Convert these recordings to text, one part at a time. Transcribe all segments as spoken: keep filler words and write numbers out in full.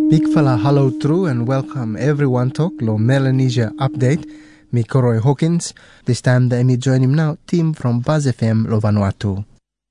Big fella hello through and welcome everyone to Lo Melanesia Update. Me Koroy Hawkins. This time the me join him now, team from Buzz F M Lo Vanuatu.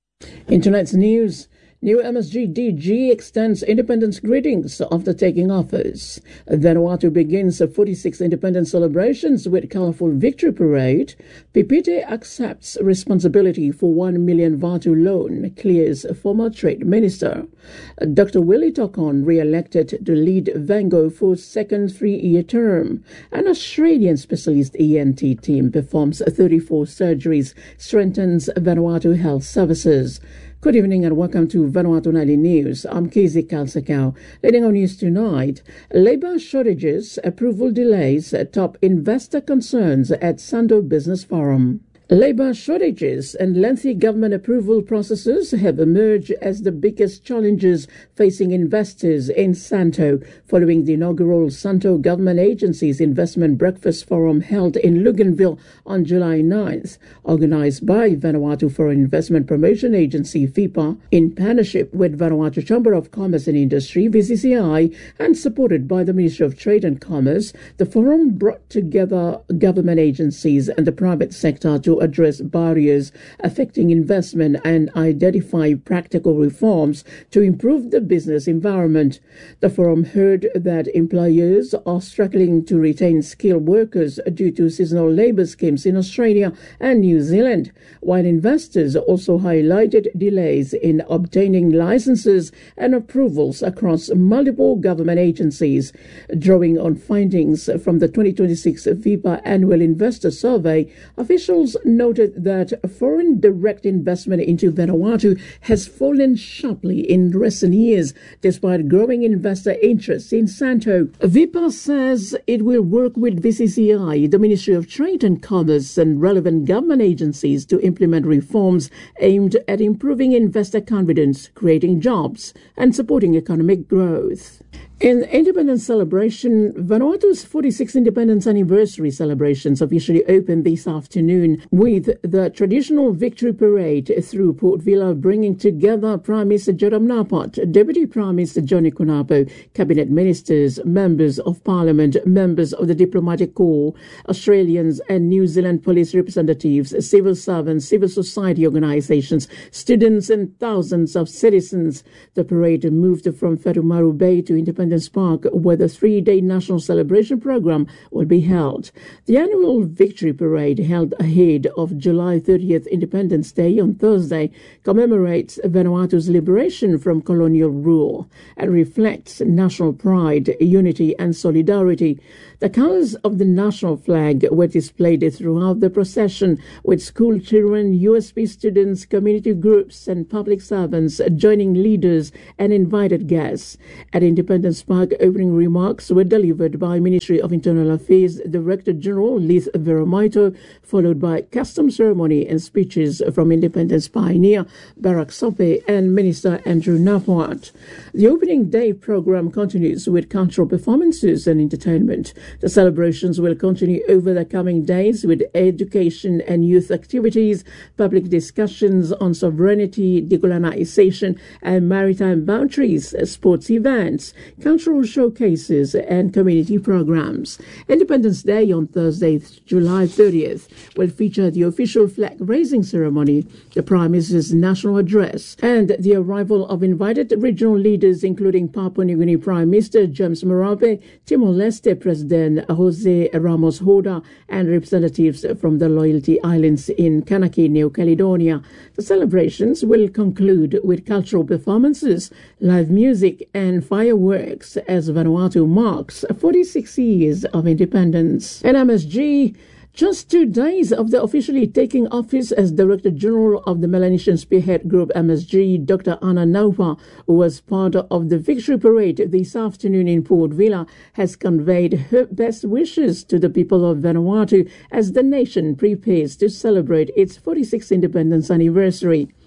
In tonight's news, new M S G D G extends independence greetings after taking office. Vanuatu begins the forty-sixth independence celebrations with colourful victory parade. Pipite accepts responsibility for one million Vatu loan, clears former trade minister. Doctor Willie Tokon re-elected to lead Vango for second three-year term. An Australian specialist E N T team performs thirty-four surgeries, strengthens Vanuatu health services. Good evening and welcome to Vanuatu Nightly News. I'm Kizzy Kalsakau. Leading on news tonight, labour shortages, approval delays, top investor concerns at Santo Business Forum. Labour shortages and lengthy government approval processes have emerged as the biggest challenges facing investors in Santo following the inaugural Santo Government Agencies Investment Breakfast Forum held in Luganville on July ninth, organised by Vanuatu Foreign Investment Promotion Agency V I P A in partnership with Vanuatu Chamber of Commerce and Industry V C C I and supported by the Ministry of Trade and Commerce. The forum brought together government agencies and the private sector to address barriers affecting investment and identify practical reforms to improve the business environment. The forum heard that employers are struggling to retain skilled workers due to seasonal labour schemes in Australia and New Zealand, while investors also highlighted delays in obtaining licenses and approvals across multiple government agencies. Drawing on findings from the twenty twenty-six V I P A Annual Investor Survey, officials noted that foreign direct investment into Vanuatu has fallen sharply in recent years, despite growing investor interest in Santo. V I P A says it will work with V C C I, the Ministry of Trade and Commerce, and relevant government agencies to implement reforms aimed at improving investor confidence, creating jobs, and supporting economic growth. In Independence celebration, Vanuatu's forty-sixth Independence Anniversary celebrations officially opened this afternoon with the traditional victory parade through Port Vila, bringing together Prime Minister Joram Napot, Deputy Prime Minister Johnny Kunapo, Cabinet Ministers, Members of Parliament, members of the Diplomatic Corps, Australians and New Zealand police representatives, civil servants, civil society organisations, students and thousands of citizens. The parade moved from Wharumaru Bay to Independence Park, where the three-day national celebration program will be held. The annual victory parade, held ahead of July thirtieth Independence Day on Thursday, commemorates Vanuatu's liberation from colonial rule and reflects national pride, unity and solidarity. The colours of the national flag were displayed throughout the procession, with school children, U S P students, community groups and public servants joining leaders and invited guests. At Independence Park, opening remarks were delivered by Ministry of Internal Affairs Director General Lith Veromaito, followed by custom ceremony and speeches from Independence pioneer Barack Sope and Minister Andrew Napot. The opening day program continues with cultural performances and entertainment. The celebrations will continue over the coming days with education and youth activities, public discussions on sovereignty, decolonization and maritime boundaries, sports events, cultural showcases and community programs. Independence Day on Thursday, July thirtieth, will feature the official flag-raising ceremony, the Prime Minister's national address, and the arrival of invited regional leaders including Papua New Guinea Prime Minister James Marape, Timor-Leste President Jose Ramos Horta, and representatives from the Loyalty Islands in Kanaki, New Caledonia. The celebrations will conclude with cultural performances, live music and fireworks as Vanuatu marks forty-six years of independence. And M S G, just two days after officially taking office as Director General of the Melanesian Spearhead Group M S G, Doctor Anna Naupa, who was part of the victory parade this afternoon in Port Vila, has conveyed her best wishes to the people of Vanuatu as the nation prepares to celebrate its forty-sixth independence anniversary.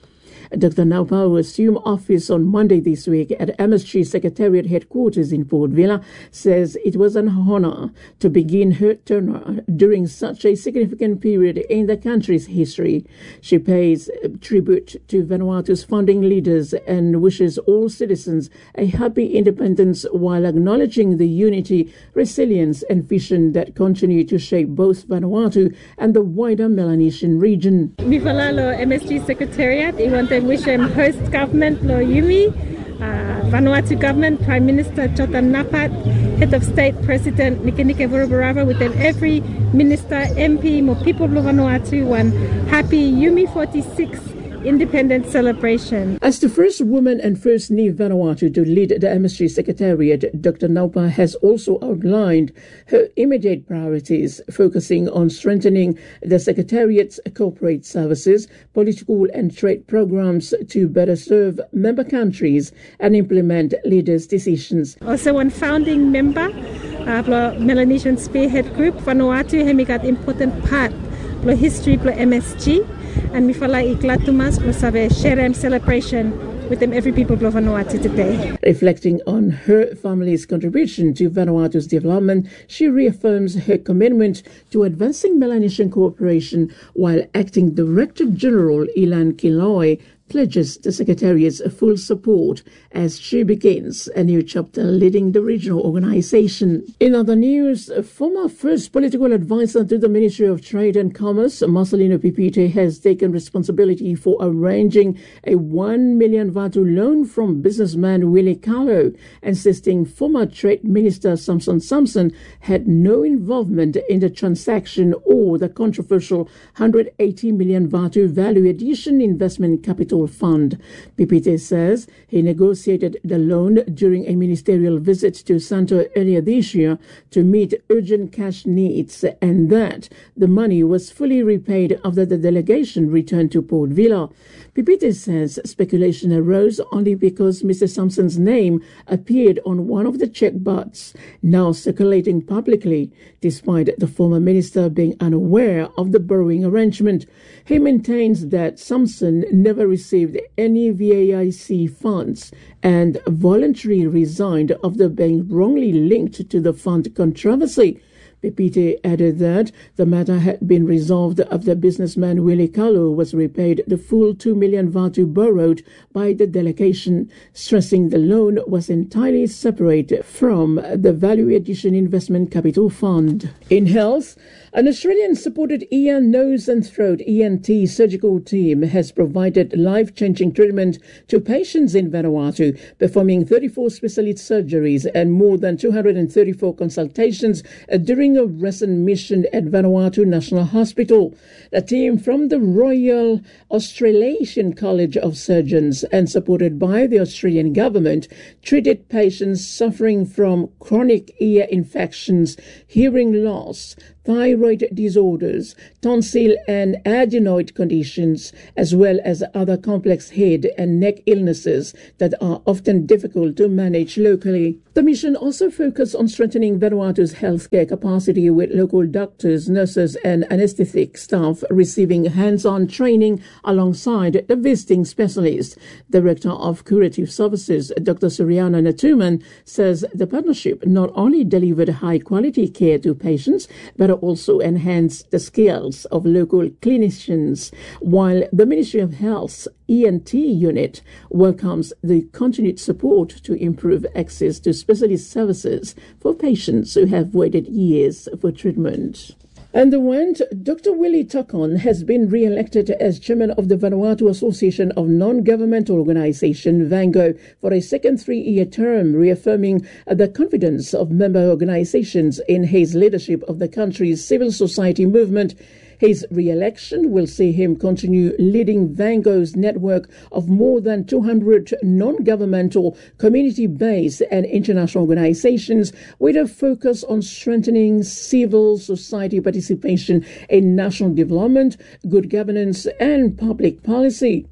Doctor Naupa, who assumed office on Monday this week at M S G Secretariat headquarters in Port Vila, says it was an honor to begin her tenure during such a significant period in the country's history. She pays tribute to Vanuatu's founding leaders and wishes all citizens a happy independence while acknowledging the unity, resilience and vision that continue to shape both Vanuatu and the wider Melanesian region. Mi fala lo M S G Secretariat, I want to wish him host government lo Yumi, uh, Vanuatu government, Prime Minister Jotan Napat, Head of State President Nikenike Vorobarava, with them every minister, M P, mo people of Vanuatu, one happy Yumi forty-six Independence celebration. As the first woman and first Ni Vanuatu to lead the M S G Secretariat, Doctor Naupa has also outlined her immediate priorities, focusing on strengthening the Secretariat's corporate services, political and trade programs to better serve member countries and implement leaders' decisions. Also one founding member of the Melanesian Spearhead Group, Vanuatu has got important part of the history of the M S G. And we feel like glad to mas have a Sherem celebration with them every people of Vanuatu today. Reflecting on her family's contribution to Vanuatu's development, she reaffirms her commitment to advancing Melanesian cooperation while acting Director General Ilan Kiloi pledges the Secretariat's full support as she begins a new chapter leading the regional organization. In other news, former first political advisor to the Ministry of Trade and Commerce, Marcelino Pipite, has taken responsibility for arranging a one million Vatu loan from businessman Willie Carlo, insisting former Trade Minister Samson Samson had no involvement in the transaction or the controversial one hundred eighty million Vatu value addition investment capital fund. Pipite says he negotiated the loan during a ministerial visit to Santo earlier this year to meet urgent cash needs, and that the money was fully repaid after the delegation returned to Port Vila. Pipite says speculation arose only because Mister Sampson's name appeared on one of the check butts now circulating publicly, despite the former minister being unaware of the borrowing arrangement. He maintains that Sampson never received any V A I C funds and voluntarily resigned after being wrongly linked to the fund controversy. Pipite added that the matter had been resolved after businessman Willie Carlo was repaid the full two million Vatu borrowed by the delegation, stressing the loan was entirely separate from the Value Addition Investment Capital Fund. In health, an Australian-supported ear, nose and throat E N T surgical team has provided life-changing treatment to patients in Vanuatu, performing thirty-four specialist surgeries and more than two hundred thirty-four consultations during a recent mission at Vanuatu National Hospital. The team from the Royal Australasian College of Surgeons and supported by the Australian government treated patients suffering from chronic ear infections, hearing loss, thyroid disorders, tonsil and adenoid conditions, as well as other complex head and neck illnesses that are often difficult to manage locally. The mission also focused on strengthening Vanuatu's healthcare capacity with local doctors, nurses and anesthetic staff receiving hands-on training alongside the visiting specialist. Director of Curative Services, Doctor Suriana Natuman, says the partnership not only delivered high-quality care to patients, but also enhanced the skills of local clinicians, while the Ministry of Health's E N T unit welcomes the continued support to improve access to specialist services for patients who have waited years for treatment. And the went, Doctor Willie Tokon has been re-elected as chairman of the Vanuatu Association of Non-Governmental Organization, VANGO, for a second three-year term, reaffirming the confidence of member organizations in his leadership of the country's civil society movement. His re-election will see him continue leading VANGO's network of more than two hundred non-governmental, community-based and international organizations with a focus on strengthening civil society participation in national development, good governance and public policy.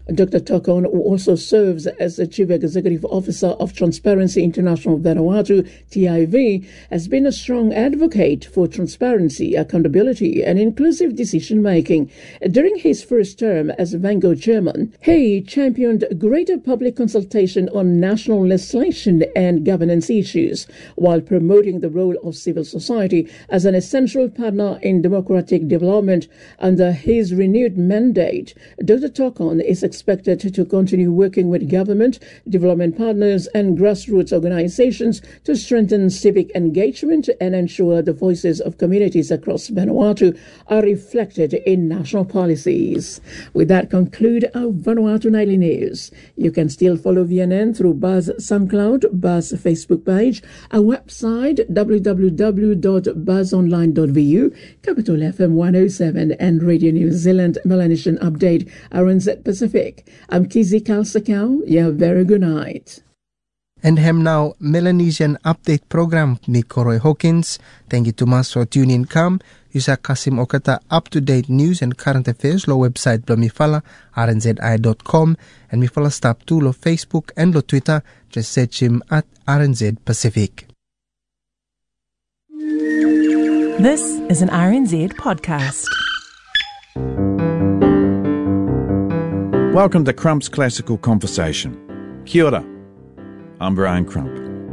Doctor Tokon, who also serves as the Chief Executive Officer of Transparency International Vanuatu, T I V, has been a strong advocate for transparency, accountability and inclusive decision-making. During his first term as Vango chairman, he championed greater public consultation on national legislation and governance issues, while promoting the role of civil society as an essential partner in democratic development. Under his renewed mandate, Doctor Tokon is expected to continue working with government, development partners and grassroots organizations to strengthen civic engagement and ensure the voices of communities across Vanuatu are reflected in national policies. With that, conclude our Vanuatu Nightly News. You can still follow V N N through Buzz SoundCloud, Buzz Facebook page, our website w w w dot buzz online dot v u, Capital F M one oh seven and Radio New Zealand Melanesian Update, R N Z Pacific. I'm Kizzy Kalsakau. You have a very good night. And hem now Melanesian Update program ni Koroi Hawkins. Thank you to mas for tuning in. Come, Yusa Kasim Okata up-to-date news and current affairs lo website lo mifala r n z i dot com and mifala stop to lo Facebook and lo Twitter. Just search him at R N Z Pacific. This is an R N Z podcast. Welcome to Crump's Classical Conversation. Kia ora. I'm Brian Crump.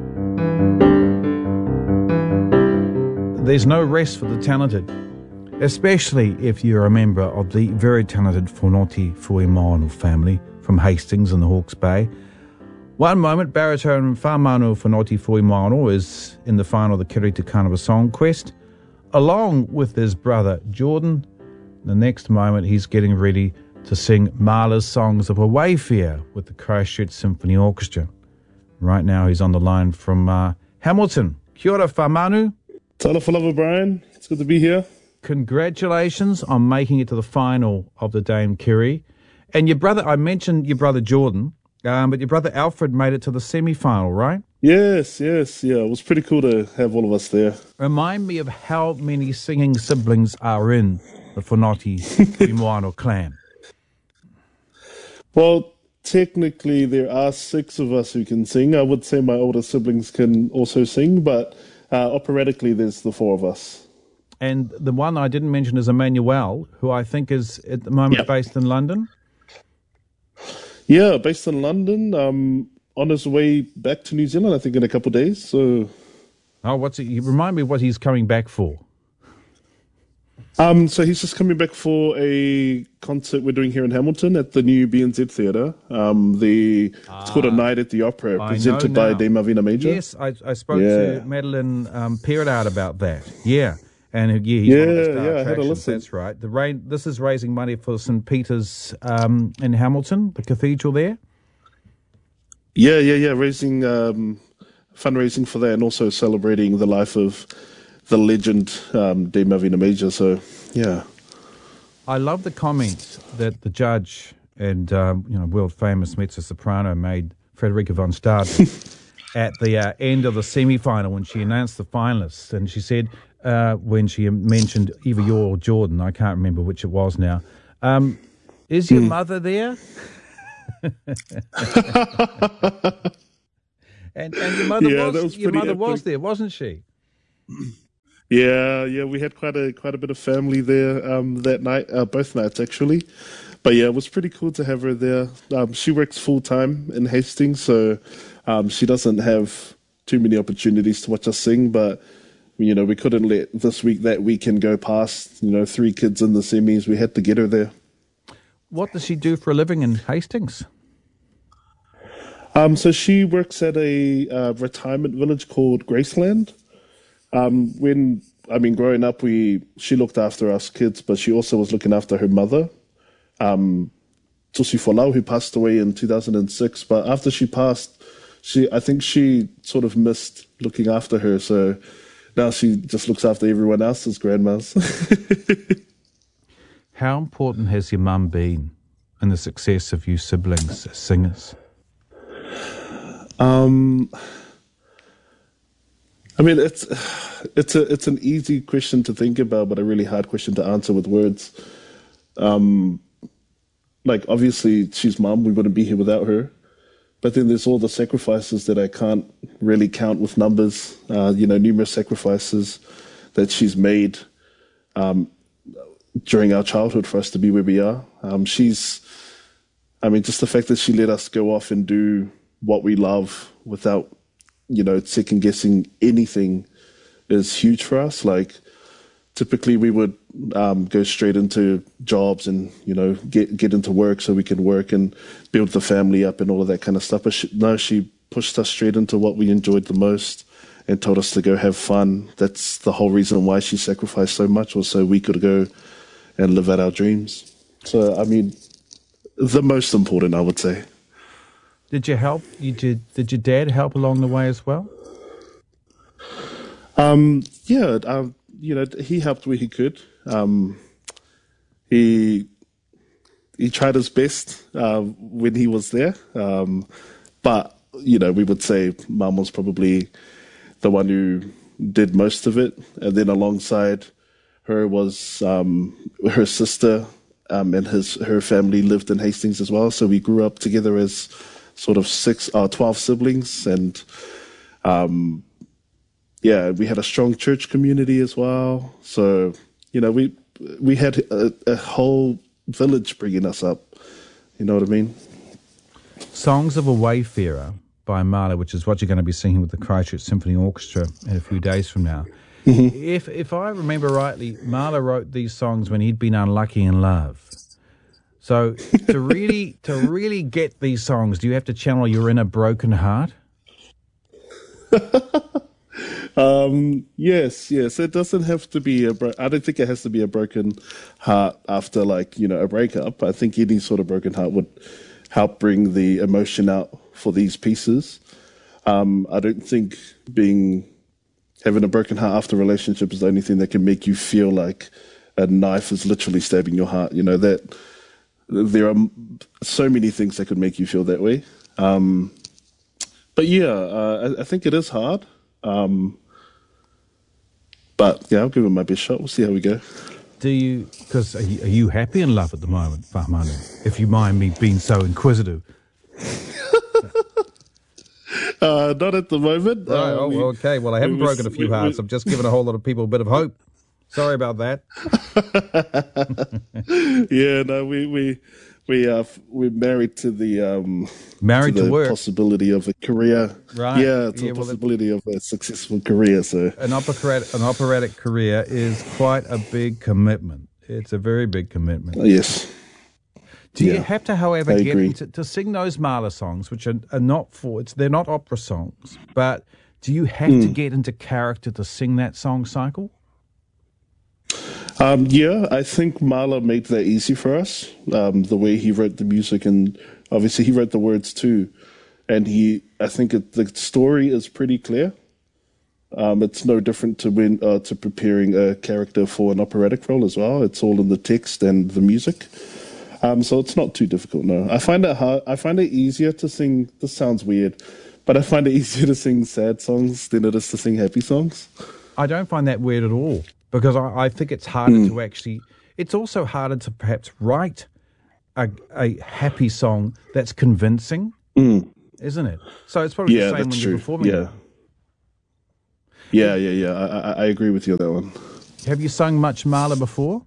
There's no rest for the talented, especially if you're a member of the very talented Fonoti Fuimoano family from Hastings in the Hawke's Bay. One moment, baritone Whamanu Fonoti Fuimoano is in the final of the Kiriti Carnival Song Quest, along with his brother Jordan. The next moment, he's getting ready to sing Marla's Songs of a Wayfarer with the Christchurch Symphony Orchestra. Right now, he's on the line from uh, Hamilton. Kia ora, Whamanu. Tala falava, Brian. It's good to be here. Congratulations on making it to the final of the Dame Kiri. And your brother, I mentioned your brother Jordan, um, but your brother Alfred made it to the semi-final, right? Yes, yes, yeah. It was pretty cool to have all of us there. Remind me of how many singing siblings are in the Fonoti Fuimoano clan. Well, technically there are six of us who can sing. I would say my older siblings can also sing, but uh, operatically there's the four of us. And the one I didn't mention is Emmanuel, who I think is at the moment yep. based in London. Yeah, based in London, um, on his way back to New Zealand, I think in a couple of days. So, oh, what's it? You remind me what he's coming back for. Um, so he's just coming back for a concert we're doing here in Hamilton at the new B N Z Theatre. Um, the ah, it's called A Night at the Opera, presented by Dame Avina Major. Yes, I, I spoke yeah. to Madeline um, Perrard about that. Yeah, and yeah, he's yeah, one of the star yeah, attractions. I had a listen. That's right. The rain. This is raising money for Saint Peter's um, in Hamilton, the cathedral there. Yeah, yeah, yeah. Raising um, fundraising for that, and also celebrating the life of the legend um, Dame Avina Major. So, yeah. I love the comment that the judge and um, you know world famous mezzo-soprano made, Frederica von Staden, at the uh, end of the semi-final when she announced the finalists, and she said uh, when she mentioned either you or Jordan, I can't remember which it was now. Um, is your mm. mother there? and, and your mother yeah, was, was your mother epic. was there, wasn't she? Yeah, yeah, we had quite a quite a bit of family there um, that night, uh, both nights actually. But yeah, it was pretty cool to have her there. Um, she works full time in Hastings, so um, she doesn't have too many opportunities to watch us sing. But you know, we couldn't let this week that weekend go past. You know, three kids in the semis, we had to get her there. What does she do for a living in Hastings? Um, so she works at a uh, retirement village called Graceland. Um, when, I mean, growing up, we she looked after us kids, but she also was looking after her mother, um, Tusi Folau, who passed away in two thousand six. But after she passed, she I think she sort of missed looking after her. So now she just looks after everyone else's grandmas. How important has your mum been in the success of you siblings as singers? Um... I mean, it's it's a it's an easy question to think about, but a really hard question to answer with words. Um, like, obviously she's mum, we wouldn't be here without her. But then there's all the sacrifices that I can't really count with numbers, uh, you know, numerous sacrifices that she's made um, during our childhood for us to be where we are. Um, she's, I mean, just the fact that she let us go off and do what we love without, you know, second guessing anything is huge for us. Like, typically we would um, go straight into jobs and, you know, get get into work so we can work and build the family up and all of that kind of stuff. But she, no, she pushed us straight into what we enjoyed the most and told us to go have fun. That's the whole reason why she sacrificed so much, was so we could go and live out our dreams. So, I mean, the most important, I would say. Did you help? You did. Did your dad help along the way as well? Um, yeah, um, you know, he helped where he could. Um, he he tried his best uh, when he was there, um, but you know, we would say Mum was probably the one who did most of it, and then alongside her was um, her sister, um, and his her family lived in Hastings as well. So we grew up together as sort of six, uh, twelve siblings, and um, yeah, we had a strong church community as well. So, you know, we we had a, a whole village bringing us up. You know what I mean? Songs of a Wayfarer by Marla, which is what you're going to be singing with the Christchurch Symphony Orchestra in a few days from now. Mm-hmm. If if I remember rightly, Marla wrote these songs when he'd been unlucky in love. So to really to really get these songs, do you have to channel your inner broken heart? Um, yes, yes. It doesn't have to be a bro- I don't think it has to be a broken heart after, like, you know, a breakup. I think any sort of broken heart would help bring the emotion out for these pieces. Um, I don't think being having a broken heart after a relationship is the only thing that can make you feel like a knife is literally stabbing your heart. You know, that there are so many things that could make you feel that way. Um, but yeah, uh, I, I think it is hard. Um, But, yeah, I'll give it my best shot. We'll see how we go. Do you, because are, are you happy in love at the moment, Fa'amanu? If you mind me being so inquisitive. uh, not at the moment. Right, uh, oh, we, okay. Well, I haven't we, broken a few we, hearts. we, I've just given a whole lot of people a bit of hope. Sorry about that. yeah, no, we, we, we are, we're married to the, um, married to, to the work. possibility of a career. Right. Yeah, to yeah, a well, possibility of a successful career. So an operatic, an operatic career is quite a big commitment. It's a very big commitment. Uh, yes. Do you yeah, have to, however, I get agree. into, to sing those Marla songs, which are, are not for, it's, they're not opera songs, but do you have mm. to get into character to sing that song cycle? Um, yeah, I think Marla made that easy for us. Um, the way he wrote the music, and obviously he wrote the words too. And he, I think it, the story is pretty clear. Um, it's no different to when uh, to preparing a character for an operatic role as well. It's all in the text and the music. Um, so it's not too difficult. No, I find it hard. I find it easier to sing. This sounds weird, but I find it easier to sing sad songs than it is to sing happy songs. I don't find that weird at all. Because I, I think it's harder mm. to actually, it's also harder to perhaps write a, a happy song that's convincing, mm. isn't it? So it's probably yeah, the same when true. you're performing yeah. it. Yeah, yeah, yeah. I, I agree with you on that one. Have you sung much Marla before?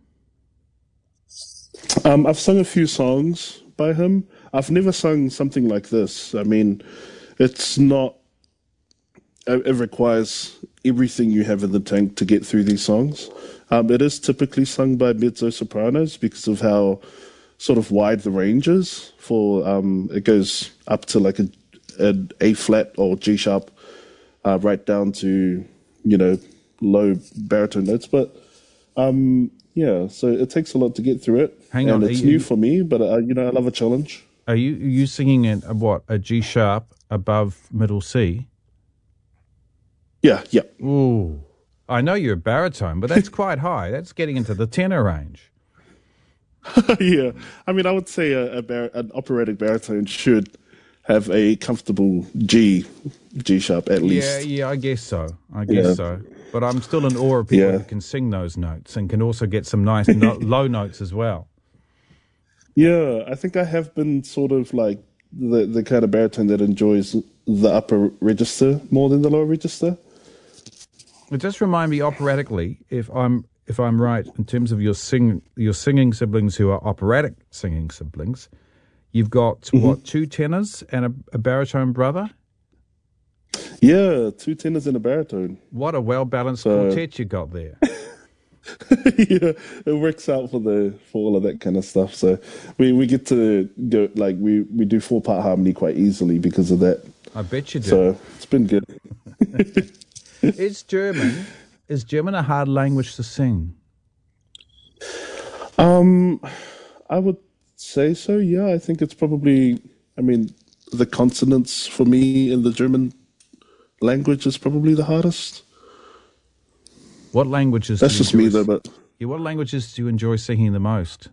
Um, I've sung a few songs by him. I've never sung something like this. I mean, it's not, it requires everything you have in the tank to get through these songs. Um, it is typically sung by mezzo-sopranos because of how sort of wide the range is. For um, it goes up to like a, an A flat or G sharp, uh, right down to, you know, low baritone notes. But um, yeah, so it takes a lot to get through it. Hang and on, it's you, new for me, but uh, you know, I love a challenge. Are you are you singing in a, what, a G sharp above middle C? Yeah, yeah. Ooh, I know you're a baritone, but that's quite high. That's getting into the tenor range. yeah, I mean, I would say a, a bar- an operatic baritone should have a comfortable G, G sharp at least. Yeah, yeah, I guess so. I guess yeah. so. But I'm still in awe of people yeah. who can sing those notes and can also get some nice no- low notes as well. Yeah, I think I have been sort of like the, the kind of baritone that enjoys the upper register more than the lower register. It just remind me operatically, if I'm if I'm right, in terms of your sing your singing siblings who are operatic singing siblings, you've got mm-hmm. what, two tenors and a, a baritone brother? Yeah, two tenors and a baritone. What a well balanced so, quartet you got there. Yeah, it works out for the for all of that kind of stuff. So we, we get to go like we, we do four part harmony quite easily because of that. I bet you do. So it's been good. Is German is German a hard language to sing? Um, I would say so. Yeah, I think it's probably. I mean, the consonants for me in the German language is probably the hardest. What languages? That's do you just me, though. But yeah, what languages do you enjoy singing the most?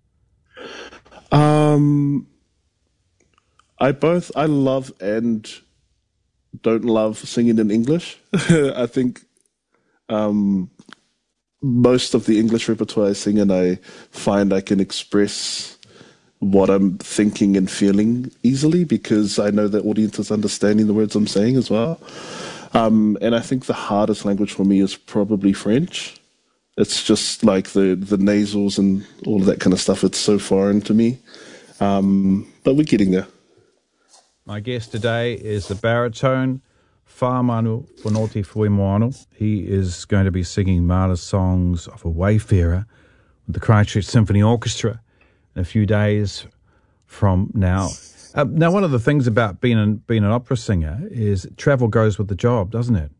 Um, I both I love and don't love singing in English. I think um, most of the English repertoire I sing in, I find I can express what I'm thinking and feeling easily because I know that audience is understanding the words I'm saying as well. Um, and I think the hardest language for me is probably French. It's just like the, the nasals and all of that kind of stuff. It's so foreign to me. Um, but we're getting there. My guest today is the baritone, Whamanu Whanoti Fuimoano. He is going to be singing Mahler's songs of a Wayfarer with the Christchurch Symphony Orchestra in a few days from now. Uh, now, one of the things about being an, being an opera singer is travel goes with the job, doesn't it?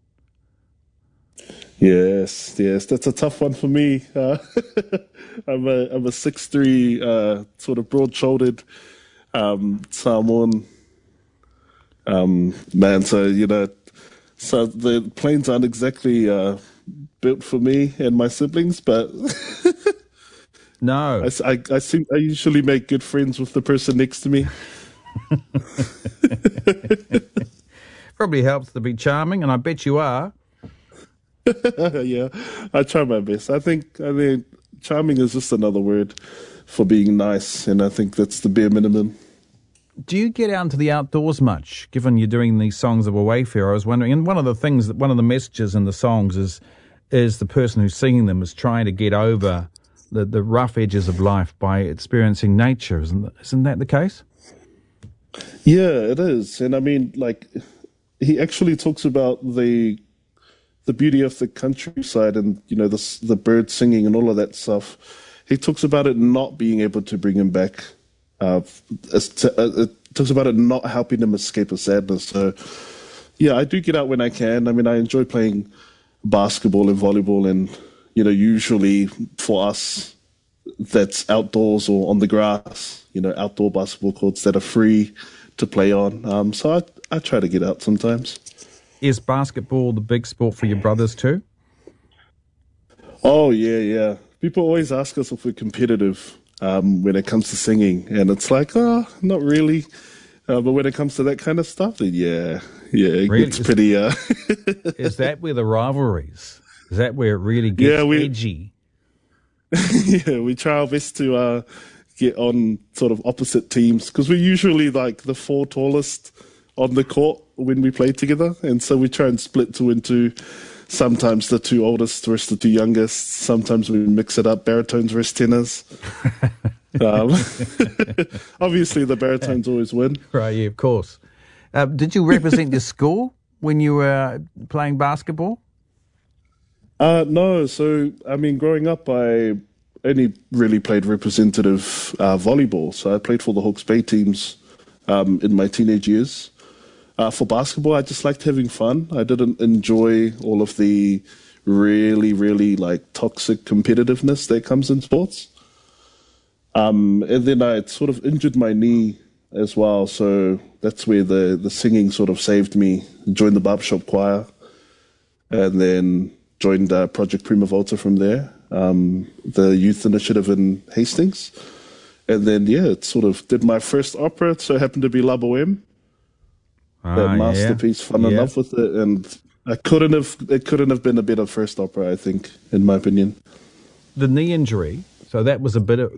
Yes, yes, that's a tough one for me. Uh, I'm a I'm a six three, uh, sort of broad-shouldered um, Samoan um, man, so you know, so the planes aren't exactly uh, built for me and my siblings, but no, I, I, I seem I usually make good friends with the person next to me. Probably helps to be charming, and I bet you are. Yeah, I try my best. I think I mean charming is just another word for being nice, and I think that's the bare minimum. Do you get out into the outdoors much, given you're doing these songs of a Wayfarer? I was wondering, and one of the things, that one of the messages in the songs is is the person who's singing them is trying to get over the, the rough edges of life by experiencing nature. Isn't that, isn't that the case? Yeah, it is. And I mean, like, he actually talks about the the beauty of the countryside and, you know, the, the birds singing and all of that stuff. He talks about it not being able to bring him back. Uh, it talks about it not helping him escape a sadness. So, yeah, I do get out when I can. I mean, I enjoy playing basketball and volleyball, and, you know, usually for us, that's outdoors or on the grass, you know, outdoor basketball courts that are free to play on. Um, so I, I try to get out sometimes. Is basketball the big sport for your brothers too? Oh, yeah, yeah. People always ask us if we're competitive um, when it comes to singing. And it's like, oh, not really. Uh, but when it comes to that kind of stuff, then yeah, yeah, it really? gets pretty... Uh... Is that where the rivalries? Is that where it really gets yeah, we... edgy? Yeah, we try our best to uh, get on sort of opposite teams because we're usually like the four tallest on the court when we play together, and so we try and split two into sometimes the two oldest versus the two youngest. Sometimes we mix it up, baritones versus tenors. um, obviously, the baritones always win. Right, yeah, of course. Uh, did you represent your school when you were playing basketball? Uh, no, so, I mean, growing up, I only really played representative uh, volleyball. So I played for the Hawke's Bay teams um, in my teenage years. Uh, for basketball, I just liked having fun. I didn't enjoy all of the really, really, like, toxic competitiveness that comes in sports. Um, and then I sort of injured my knee as well, so that's where the, the singing sort of saved me. Joined the barbershop choir, and then joined uh, Project Prima Volta from there, um, the youth initiative in Hastings. And then, yeah, it sort of did my first opera. It so happened to be La Bohème, uh, that masterpiece. Yeah. Fell in yeah. love with it, and I couldn't have. It couldn't have been a better first opera, I think, in my opinion. The knee injury. So that was a bit of that.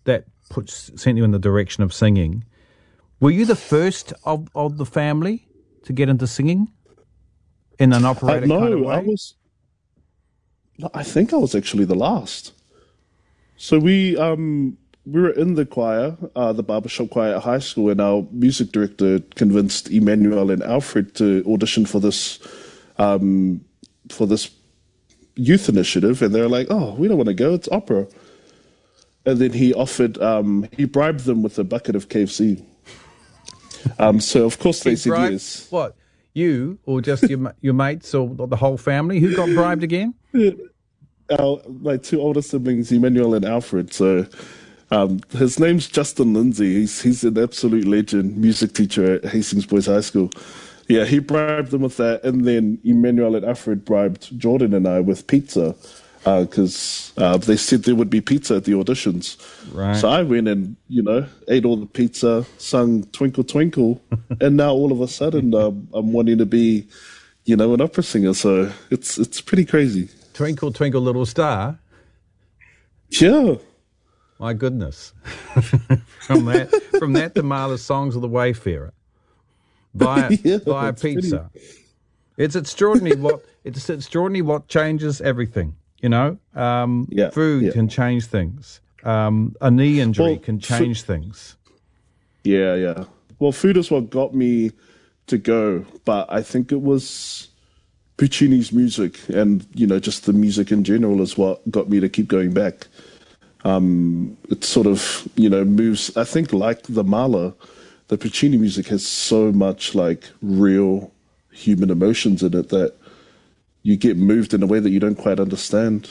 that puts sent you in the direction of singing. Were you the first of, of the family to get into singing in an operatic uh, no, kind of way? I was. I think I was actually the last. So we um, we were in the choir, uh, the barbershop choir at high school, and our music director convinced Emmanuel and Alfred to audition for this um, for this youth initiative, and they're like, "Oh, we don't want to go; it's opera." And then he offered, um, he bribed them with a bucket of K F C. Um, so of course they said bribed, yes. What, you or just your your mates or the whole family? Who got bribed again? Our my two older siblings, Emmanuel and Alfred. So um, his name's Justin Lindsay. He's he's an absolute legend, music teacher at Hastings Boys High School. Yeah, he bribed them with that, and then Emmanuel and Alfred bribed Jordan and I with pizza because uh, uh, they said there would be pizza at the auditions. Right. So I went and, you know, ate all the pizza, sung Twinkle Twinkle, and now all of a sudden um, I'm wanting to be, you know, an opera singer. So it's it's pretty crazy. Twinkle, Twinkle, Little Star. Yeah. My goodness. from that from that to Marla's Songs of the Wayfarer. Via, Yeah, via it's pizza. It's extraordinary what it's extraordinary what changes everything. You know, um, Yeah, food yeah. can change things. Um, a knee injury Well, can change things. Yeah, yeah. Well, food is what got me to go, but I think it was Puccini's music and, you know, just the music in general is what got me to keep going back. Um, it sort of, you know, moves, I think like the Mahler, the Puccini music has so much like real human emotions in it that you get moved in a way that you don't quite understand.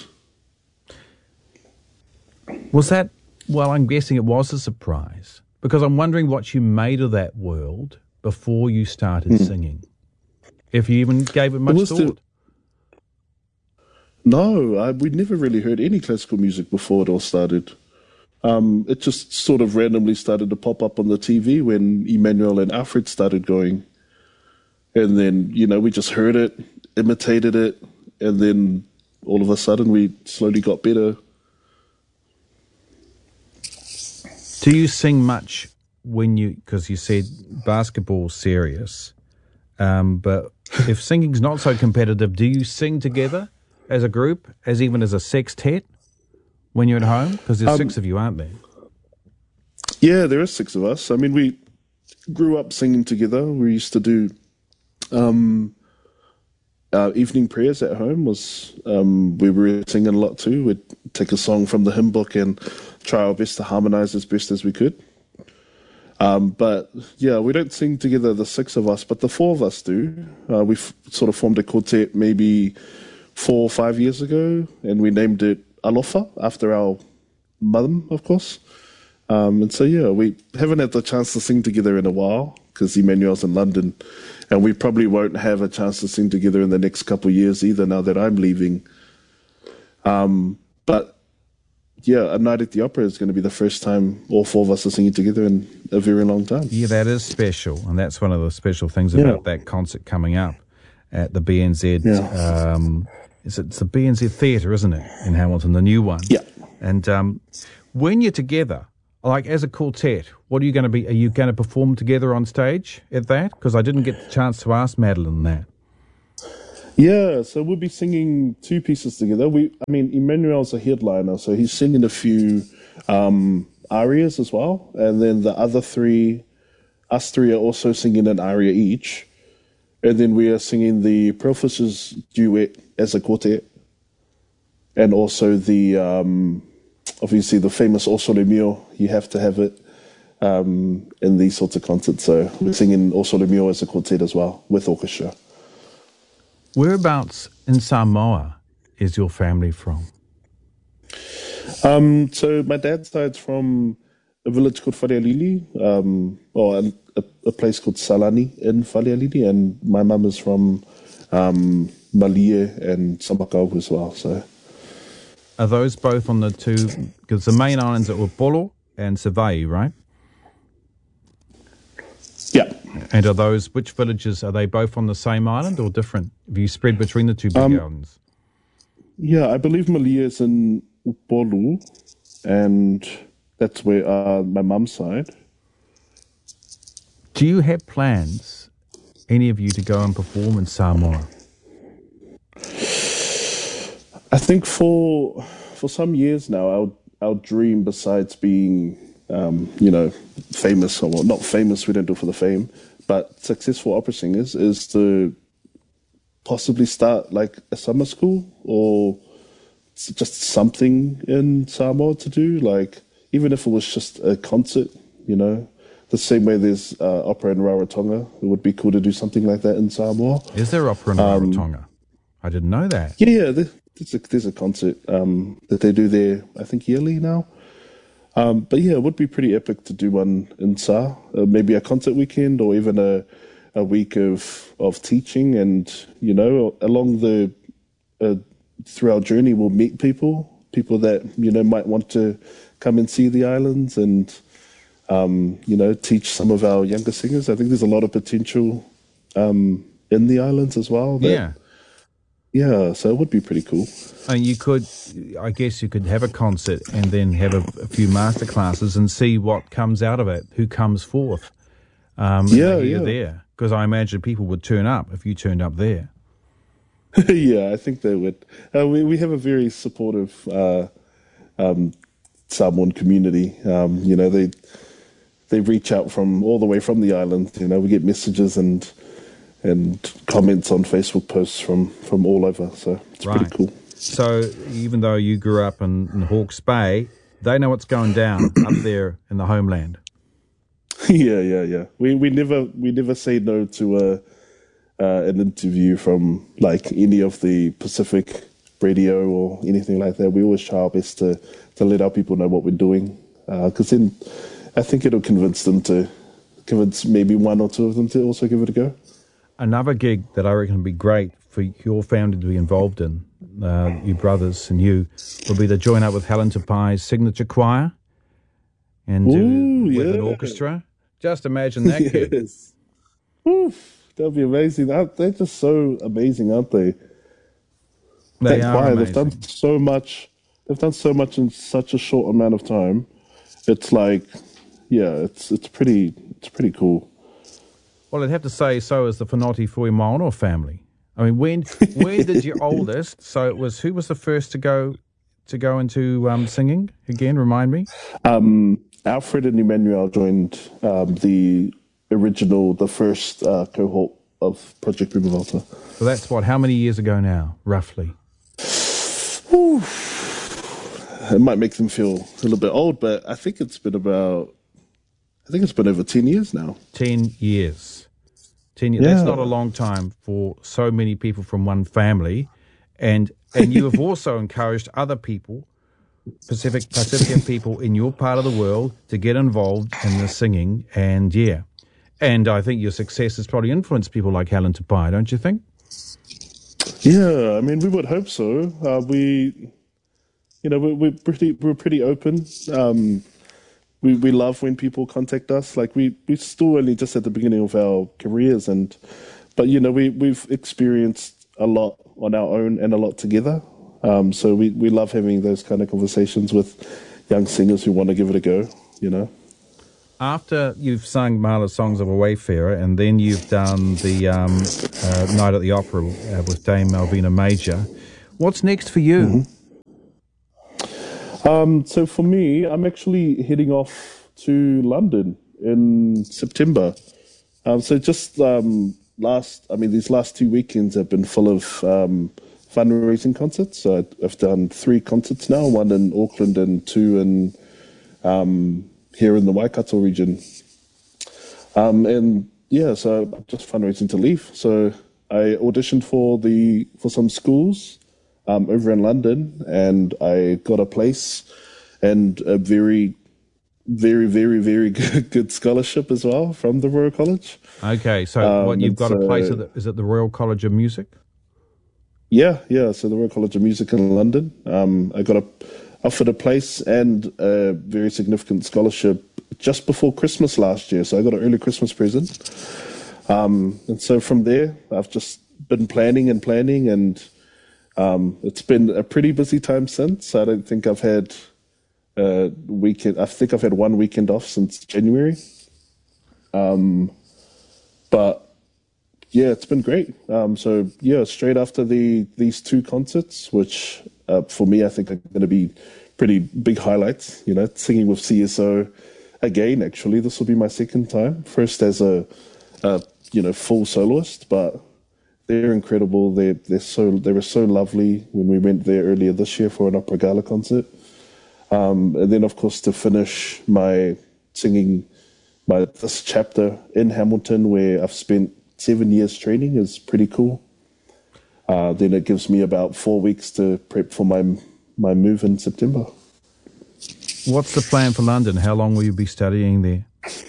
Was that, well, I'm guessing it was a surprise because I'm wondering what you made of that world before you started Mm. singing. If you even gave it much was the- thought. No, I, we'd never really heard any classical music before it all started. Um, it just sort of randomly started to pop up on the T V when Emmanuel and Alfred started going. And then, you know, we just heard it, imitated it, and then all of a sudden we slowly got better. Do you sing much when you, because you said basketball's serious, um, but if singing's not so competitive, do you sing together as a group, as even as a sextet when you're at home? Because there's Um, six of you, aren't there? Yeah, there are six of us. I mean, we grew up singing together. We used to do um, our evening prayers at home. Was um, we were singing a lot too. We'd take a song from the hymn book and try our best to harmonize as best as we could. Um, but yeah, we don't sing together, the six of us, but the four of us do. Uh, we've sort of formed a quartet maybe four or five years ago, and we named it Alofa after our mum, of course. Um, and so, yeah, we haven't had the chance to sing together in a while because Emmanuel's in London, and we probably won't have a chance to sing together in the next couple of years either now that I'm leaving. Um, but, yeah, A Night at the Opera is going to be the first time all four of us are singing together in a very long time. Yeah, that is special, and that's one of the special things Yeah. about that concert coming up at the B N Z. Yeah. Um, it's, it's the B N Z Theatre, isn't it, in Hamilton, the new one? Yeah. And um, when you're together, like as a quartet, what are you going to be? Are you going to perform together on stage at that? Because I didn't get the chance to ask Madeline that. Yeah, so we'll be singing two pieces together. We, I mean, Emmanuel's a headliner, so he's singing a few um, arias as well, and then the other three, us three, are also singing an aria each, and then we are singing the Pearlfishers duet as a quartet, and also the um, obviously the famous O Sole Mio. You have to have it um, in these sorts of concerts. So we're singing O Sole Mio as a quartet as well with orchestra. Whereabouts in Samoa is your family from? Um, so my dad's side's from a village called Wharealili, um, or a, a, a place called Salani in Wharealili, and my mum is from um, Malie and Samakau as well. So, Are those both on the two? Because the main islands are Upolu and Savai'i, right? yeah. And are those, which villages, are they both on the same island or different? Have you spread between the two big Um, islands? Yeah, I believe Malie is in Upolu, and that's where uh, my mum's side. Do you have plans, any of you, to go and perform in Samoa? I think for for some years now, our our dream, besides being um, you know famous, or well, not famous, we don't do it for the fame, but successful opera singers, is to possibly start like a summer school or just something in Samoa to do, like even if it was just a concert, you know, the same way there's uh, opera in Rarotonga. It would be cool to do something like that in Samoa. Is there opera in um, Rarotonga? I didn't know that. Yeah, yeah, there's a, there's a concert um, that they do there, I think yearly now. Um, but yeah, it would be pretty epic to do one in Sa, uh, maybe a concert weekend or even a a week of of teaching, and you know, along the uh, through our journey, we'll meet people, people that you know might want to come and see the islands, and um, you know, teach some of our younger singers. I think there's a lot of potential um, in the islands as well. That, yeah. Yeah, so it would be pretty cool. And you could, I guess you could have a concert and then have a, a few master classes and see what comes out of it, who comes forth. Um, yeah, yeah. yeah. There. Because I imagine people would turn up if you turned up there. Yeah, I think they would. Uh, we, we have a very supportive uh, um, Samoan community. Um, you know, they they reach out from all the way from the island. You know, we get messages and and comments on Facebook posts from, from all over, so it's right. pretty cool. So even though you grew up in, in Hawke's Bay, they know what's going down up there in the homeland. Yeah, yeah, yeah. We we never we never say no to a uh, an interview from like any of the Pacific radio or anything like that. We always try our best to, to let our people know what we're doing, because uh, then I think it'll convince them to convince maybe one or two of them to also give it a go. Another gig that I reckon would be great for your family to be involved in, uh, you brothers and you, would be to join up with Helen Tupai's signature choir and do Ooh, with yeah. an orchestra. Just imagine that yes. gig. Oof, that'd be amazing. They're just so amazing, aren't they? They that are choir, amazing. They've done so much. They've done so much in such a short amount of time. It's like, yeah, it's it's pretty it's pretty cool. Well, I'd have to say so is the Whanoti Fuimaono family. I mean, when when did your oldest? So it was who was the first to go to go into um, singing again? Remind me. Um, Alfred and Emmanuel joined um, the original, the first uh, cohort of Project Prima Volta. So that's what? How many years ago now, roughly? Ooh. It might make them feel a little bit old, but I think it's been about. I think it's been over ten years now. Ten years. Ten years. Yeah. That's not a long time for so many people from one family. And and you have also encouraged other people, Pacific Pacific people in your part of the world, to get involved in the singing. And yeah. And I think your success has probably influenced people like Helen Tupai, don't you think? Yeah, I mean, we would hope so. Uh, we, you know, we're, we're pretty we're pretty open. Um, We we love when people contact us. Like we we still only just at the beginning of our careers, and but you know we we've experienced a lot on our own and a lot together. Um, so we, we love having those kind of conversations with young singers who want to give it a go. You know. After you've sung Mahala's Songs of a Wayfarer, and then you've done the um, uh, Night at the Opera uh, with Dame Malvina Major, what's next for you? Mm-hmm. Um, so for me, I'm actually heading off to London in September. Um, so just um, last, I mean, these last two weekends have been full of um, fundraising concerts. So I've done three concerts now, one in Auckland and two in um, here in the Waikato region. Um, and yeah, so I'm just fundraising to leave. So I auditioned for the for some schools. Um, over in London, and I got a place and a very, very, very, very good, good scholarship as well from the Royal College. Okay, so Um, what you've got so- a place at the, is it the Royal College of Music? Yeah, yeah. So the Royal College of Music in London. Um, I got a, offered a place and a very significant scholarship just before Christmas last year. So I got an early Christmas present. Um, and so from there, I've just been planning and planning and. Um, it's been a pretty busy time since. I don't think I've had a weekend. I think I've had one weekend off since January. Um, but yeah, it's been great. Um, so yeah, straight after the these two concerts, which uh, for me I think are going to be pretty big highlights. You know, singing with C S O again. Actually, this will be my second time. First as a, a you know full soloist, but they're incredible. They they're so they were so lovely when we went there earlier this year for an opera gala concert. Um, and then of course to finish my singing my this chapter in Hamilton, where I've spent seven years training, is pretty cool. Uh, then it gives me about four weeks to prep for my my move in September. What's the plan for London? How long will you be studying there?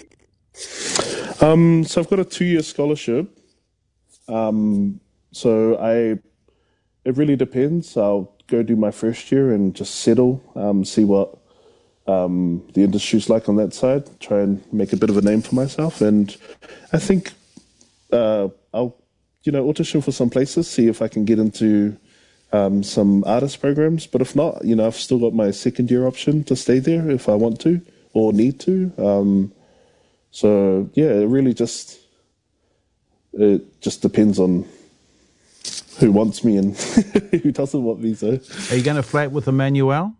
Um, so I've got a two-year scholarship. Um, so I, it really depends. I'll go do my first year and just settle, um, see what um, the industry's like on that side, try and make a bit of a name for myself. And I think uh, I'll, you know, audition for some places, see if I can get into um, some artist programs. But if not, you know, I've still got my second year option to stay there if I want to or need to. Um, so yeah, it really just it just depends on who wants me and who doesn't want me. So, are you going to flat with Emmanuel?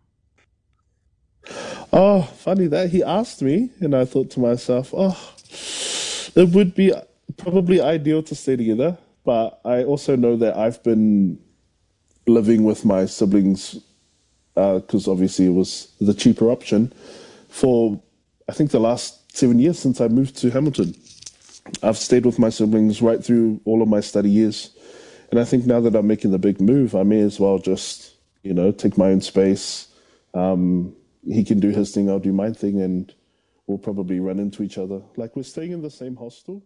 Oh, funny that he asked me, and I thought to myself, oh, it would be probably ideal to stay together. But I also know that I've been living with my siblings because uh, obviously it was the cheaper option for, I think, the last seven years since I moved to Hamilton. I've stayed with my siblings right through all of my study years. And I think now that I'm making the big move, I may as well just, you know, take my own space. Um, he can do his thing, I'll do my thing, and we'll probably run into each other. Like, we're staying in the same hostel.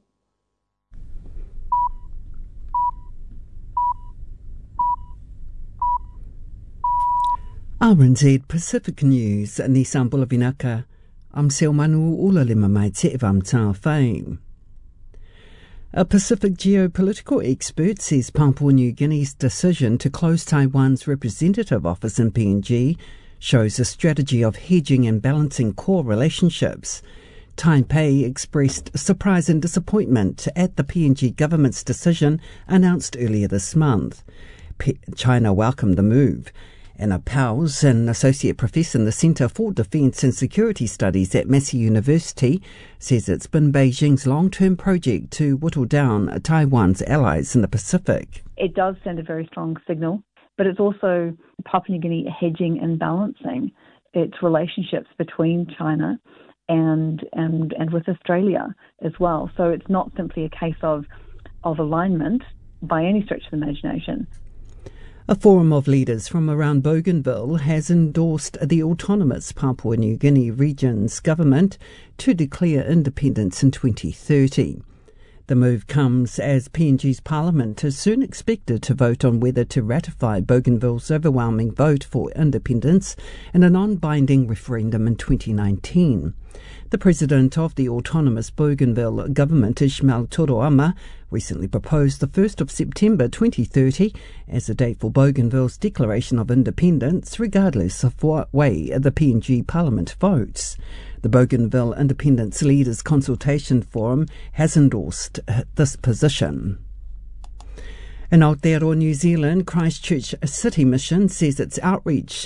R N Z Pacific News, ni Sambula Vinaka. I'm Selmanu Ulalima mai te evam tā whai. A Pacific geopolitical expert says Papua New Guinea's decision to close Taiwan's representative office in P N G shows a strategy of hedging and balancing core relationships. Taipei expressed surprise and disappointment at the P N G government's decision announced earlier this month. P- China welcomed the move. Anna Powles, an associate professor in the Centre for Defence and Security Studies at Massey University, says it's been Beijing's long-term project to whittle down Taiwan's allies in the Pacific. It does send a very strong signal, but it's also Papua New Guinea hedging and balancing its relationships between China and and and with Australia as well. So it's not simply a case of of alignment by any stretch of the imagination. A forum of leaders from around Bougainville has endorsed the autonomous Papua New Guinea region's government to declare independence in twenty thirty. The move comes as P N G's parliament is soon expected to vote on whether to ratify Bougainville's overwhelming vote for independence in a non-binding referendum in twenty nineteen. The president of the autonomous Bougainville government, Ismail Toroama, recently proposed the first of September twenty thirty as a date for Bougainville's declaration of independence, regardless of what way the P N G parliament votes. The Bougainville Independence Leaders Consultation Forum has endorsed this position. In Aotearoa, New Zealand, Christchurch City Mission says its outreach